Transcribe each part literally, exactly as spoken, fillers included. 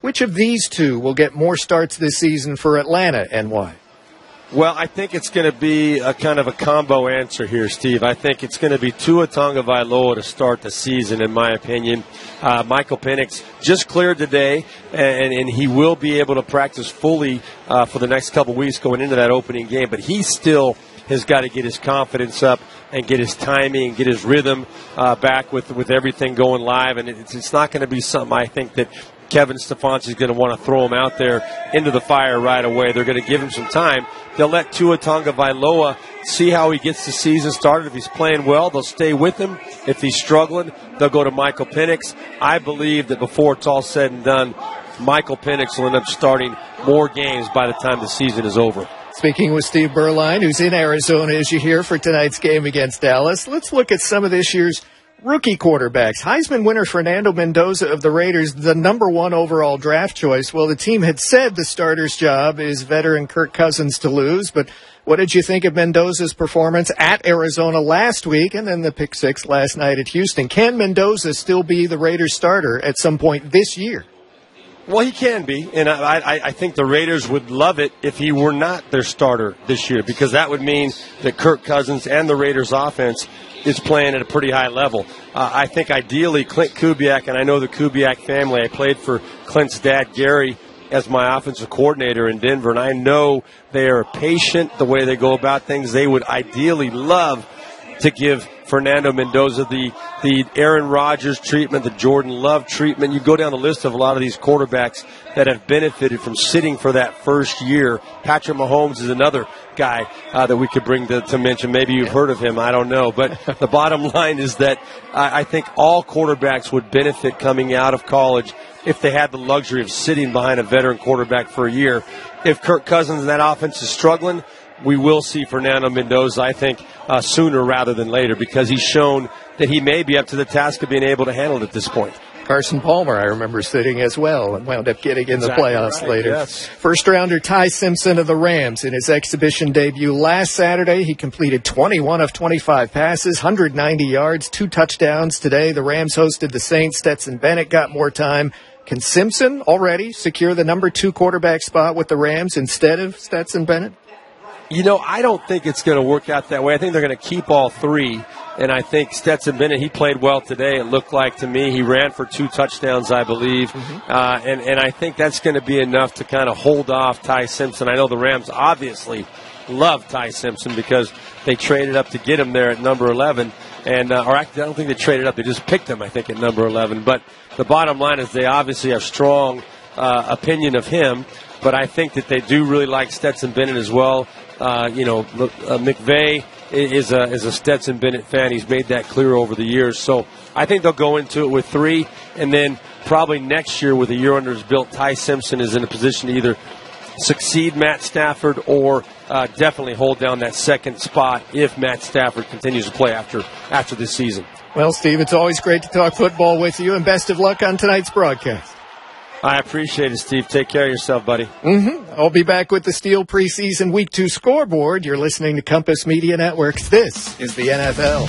Which of these two will get more starts this season for Atlanta, and why? Well, I think it's going to be a kind of a combo answer here, Steve. I think it's going to be Tua Tagovailoa to start the season, in my opinion. Uh, Michael Penix just cleared today, and, and he will be able to practice fully uh, for the next couple weeks going into that opening game. But he still has got to get his confidence up and get his timing and get his rhythm uh, back with, with everything going live. And it's, it's not going to be something I think that Kevin Stefanski is going to want to throw him out there into the fire right away. They're going to give him some time. They'll let Tua Tagovailoa see how he gets the season started. If he's playing well, they'll stay with him. If he's struggling, they'll go to Michael Penix. I believe that before it's all said and done, Michael Penix will end up starting more games by the time the season is over. Speaking with Steve Berline, who's in Arizona, as you hear, for tonight's game against Dallas. Let's look at some of this year's rookie quarterbacks. Heisman winner Fernando Mendoza of the Raiders, the number one overall draft choice. Well, the team had said the starter's job is veteran Kirk Cousins to lose, but what did you think of Mendoza's performance at Arizona last week and then the pick six last night at Houston? Can Mendoza still be the Raiders starter at some point this year? Well, he can be, and I, I, I think the Raiders would love it if he were not their starter this year, because that would mean that Kirk Cousins and the Raiders' offense is playing at a pretty high level. Uh, I think ideally Clint Kubiak, and I know the Kubiak family, I played for Clint's dad, Gary, as my offensive coordinator in Denver, and I know they are patient the way they go about things. They would ideally love to give Fernando Mendoza the, the Aaron Rodgers treatment, the Jordan Love treatment. You go down the list of a lot of these quarterbacks that have benefited from sitting for that first year. Patrick Mahomes is another guy uh, that we could bring to, to mention. Maybe you've heard of him. I don't know. But the bottom line is that I, I think all quarterbacks would benefit coming out of college if they had the luxury of sitting behind a veteran quarterback for a year. If Kirk Cousins and that offense is struggling, we will see Fernando Mendoza, I think, uh, sooner rather than later, because he's shown that he may be up to the task of being able to handle it at this point. Carson Palmer, I remember sitting as well and wound up getting in the exactly playoffs right, later. Yes. First-rounder Ty Simpson of the Rams in his exhibition debut last Saturday. He completed twenty-one of twenty-five passes, one hundred ninety yards, two touchdowns. Today, the Rams hosted the Saints. Stetson Bennett got more time. Can Simpson already secure the number two quarterback spot with the Rams instead of Stetson Bennett? You know, I don't think it's going to work out that way. I think they're going to keep all three. And I think Stetson Bennett, he played well today, it looked like to me. He ran for two touchdowns, I believe. Mm-hmm. Uh, and, and I think that's going to be enough to kind of hold off Ty Simpson. I know the Rams obviously love Ty Simpson because they traded up to get him there at number eleven. And uh, or actually, I don't think they traded up. They just picked him, I think, at number eleven. But the bottom line is they obviously have strong uh, opinion of him. But I think that they do really like Stetson Bennett as well. Uh, you know, uh, McVay is a, is a Stetson Bennett fan. He's made that clear over the years. So I think they'll go into it with three. And then probably next year, with a year under his belt, Ty Simpson is in a position to either succeed Matt Stafford or uh, definitely hold down that second spot if Matt Stafford continues to play after after this season. Well, Steve, it's always great to talk football with you, and best of luck on tonight's broadcast. I appreciate it, Steve. Take care of yourself, buddy. Mm-hmm. I'll be back with the Steel preseason Week two scoreboard. You're listening to Compass Media Networks. This is the N F L.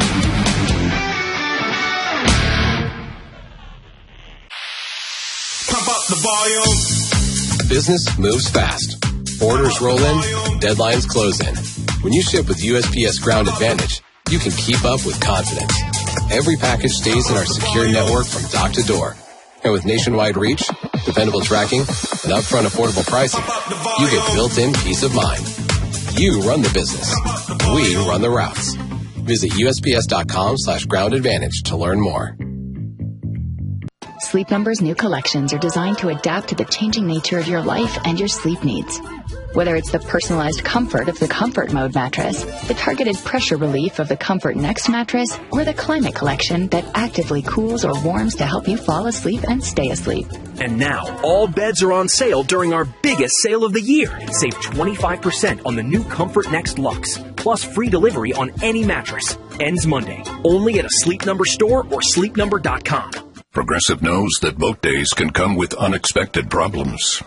Pump up the volume. Business moves fast. Orders roll in, deadlines close in. When you ship with U S P S Ground Advantage, you can keep up with confidence. Every package stays in our secure network from dock to door. And with nationwide reach, dependable tracking, and upfront affordable pricing, you get built-in peace of mind. You run the business. We run the routes. Visit U S P S dot com slash ground advantage to learn more. Sleep Number's new collections are designed to adapt to the changing nature of your life and your sleep needs. Whether it's the personalized comfort of the Comfort Mode mattress, the targeted pressure relief of the Comfort Next mattress, or the Climate Collection that actively cools or warms to help you fall asleep and stay asleep. And now, all beds are on sale during our biggest sale of the year. Save twenty-five percent on the new Comfort Next Luxe, plus free delivery on any mattress. Ends Monday, only at a Sleep Number store or sleep number dot com. Progressive knows that boat days can come with unexpected problems.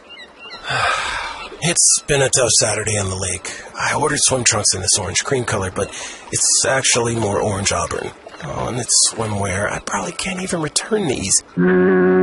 It's been a tough Saturday on the lake. I ordered swim trunks in this orange cream color, but it's actually more orange auburn. Oh, and it's swimwear. I probably can't even return these.